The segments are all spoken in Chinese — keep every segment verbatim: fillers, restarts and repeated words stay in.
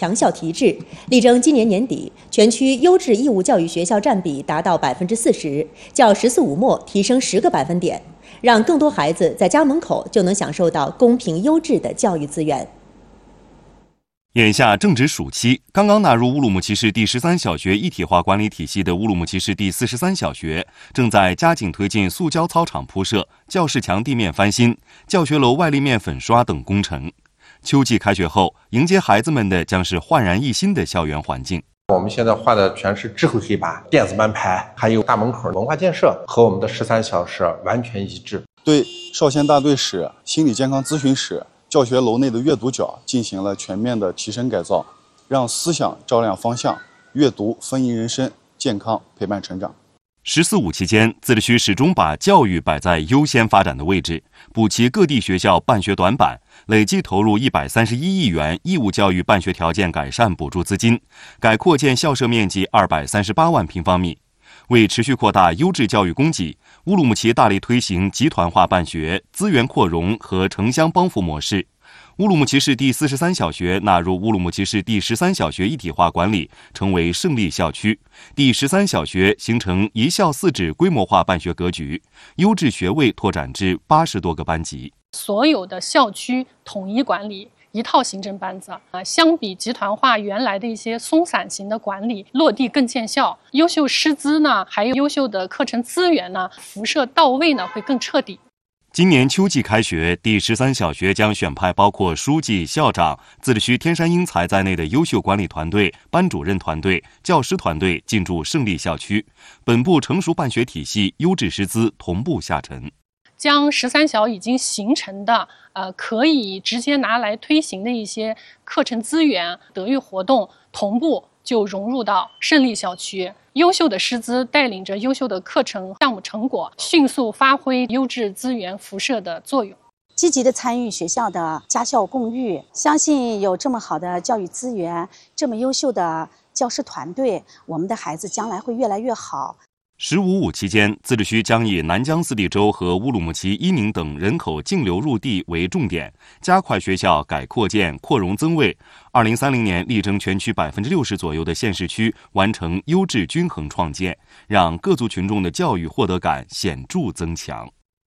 强校提质，力争今年年底全区优质义务教育学校占比达到百分之四十，较“十四五”末提升十个百分点，让更多孩子在家门口就能享受到公平优质的教育资源。 眼下正值暑期，刚刚纳入乌鲁木齐市第十三小学一体化管理体系的乌鲁木齐市第四十三小学，正在加紧推进塑胶操场铺设、教室墙地面翻新、教学楼外立面粉刷等工程。秋季开学后，迎接孩子们的将是焕然一新的校园环境。 我们现在画的全是智慧黑板、电子班牌，还有大门口文化建设，和我们的十三小时完全一致。 对少先大队室、心理健康咨询室、教学楼内的阅读角进行了全面的提升改造，让思想照亮方向，阅读丰盈人生，健康陪伴成长。 十四五期间，自治区始终把教育摆在优先发展的位置，补齐各地学校办学短板，累计投入一百三十一亿元义务教育办学条件改善补助资金，改扩建校舍面积二百三十八万平方米。为持续扩大优质教育供给，乌鲁木齐大力推行集团化办学、资源扩容和城乡帮扶模式。乌鲁木齐市第四十三小学纳入乌鲁木齐市第十三小学一体化管理，成为胜利校区。第十三小学形成一校四制规模化办学格局，优质学位拓展至八十多个班级。 所有的校区统一管理，一套行政班子啊，相比集团化原来的一些松散型的管理，落地更见效。优秀师资呢，还有优秀的课程资源呢，辐射到位呢，会更彻底。 今年秋季开学，第十三小学将选派包括书记、校长、自治区天山英才在内的优秀管理团队、班主任团队、教师团队进驻胜利校区，本部成熟办学体系、优质师资同步下沉。 将十三小已经形成的呃可以直接拿来推行的一些课程资源、德育活动，同步就融入到胜利校区。优秀的师资带领着优秀的课程项目成果，迅速发挥优质资源辐射的作用。 积极的参与学校的家校共育，相信有这么好的教育资源，这么优秀的教师团队，我们的孩子将来会越来越好。 十五五期间，自治区将以南江四地州和乌鲁木齐、伊宁等人口净流入地为重点，加快学校改扩建、扩容增卫。二零三零年，力争全区百分之六十左右的县市区完成优质均衡创建，让各族群众的教育获得感显著增强。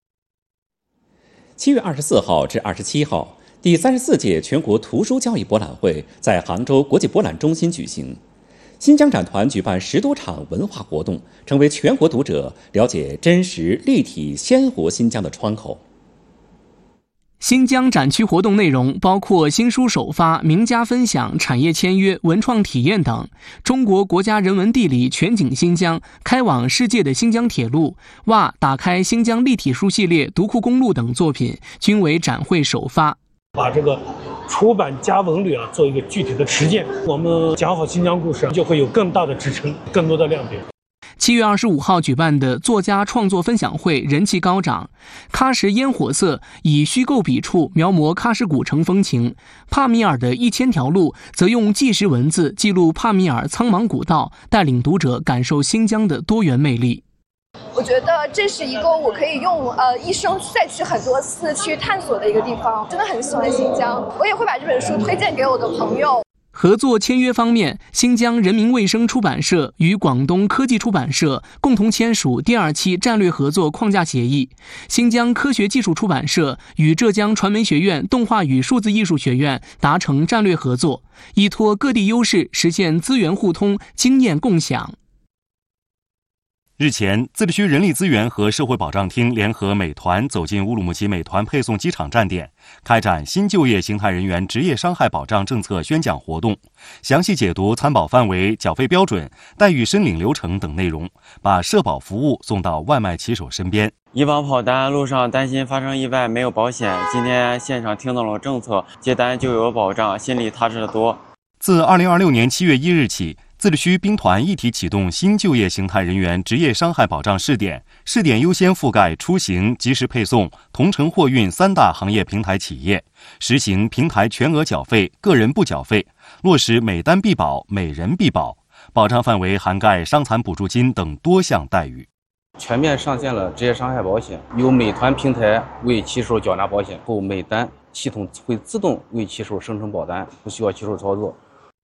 七月二十四号至二十七号，第三十四届全国图书交易博览会在杭州国际博览中心举行。新疆展团举办十多场文化活动，成为全国读者了解真实、立体、鲜活新疆的窗口。 新疆展区活动内容包括新书首发、名家分享、产业签约、文创体验等。中国国家人文地理全景新疆、开往世界的新疆铁路、哇打开新疆立体书系列、独库公路等作品均为展会首发。 把这个出版加文旅啊做一个具体的实践，我们讲好新疆故事，就会有更大的支撑，更多的亮点。 七月二十五号举办的作家创作分享会人气高涨，喀什烟火色以虚构笔触描摹喀什古城风情，帕米尔的一千条路则用纪实文字记录帕米尔苍茫古道，带领读者感受新疆的多元魅力。 我觉得这是一个我可以用呃一生再去很多次去探索的一个地方，真的很喜欢新疆，我也会把这本书推荐给我的朋友。 合作签约方面，新疆人民卫生出版社与广东科技出版社共同签署第二期战略合作框架协议，新疆科学技术出版社与浙江传媒学院动画与数字艺术学院达成战略合作，依托各地优势实现资源互通、经验共享。 日前，自治区人力资源和社会保障厅联合美团走进乌鲁木齐美团配送机场站点，开展新就业形态人员职业伤害保障政策宣讲活动，详细解读参保范围、缴费标准、待遇申领流程等内容，把社保服务送到外卖骑手身边。 以往跑单路上担心发生意外没有保险，今天现场听到了政策，接单就有保障，心里踏实得多。 自二零二六年七月一日起，自治区兵团一体启动新就业形态人员职业伤害保障试点，试点优先覆盖出行、即时配送、同城货运三大行业平台企业，实行平台全额缴费、个人不缴费，落实每单必保、每人必保，保障范围涵盖伤残补助金等多项待遇。 全面上线了职业伤害保险，由美团平台为骑手缴纳保险后，每单系统会自动为骑手生成保单，不需要骑手操作。